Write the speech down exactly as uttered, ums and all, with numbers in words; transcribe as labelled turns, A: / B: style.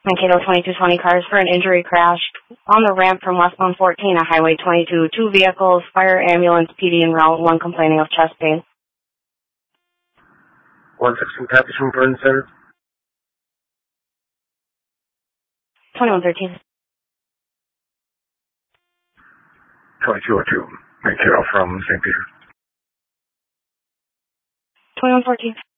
A: Mankato twenty-two twenty cars for an injury crash on the ramp from westbound fourteen at Highway twenty-two. Two vehicles, fire, ambulance, P D, and route one complaining of chest pain.
B: one sixteen Package from Burn Center.
A: twenty-one thirteen.
B: twenty-two oh two, Mankato from Saint Peter.
A: twenty-one fourteen.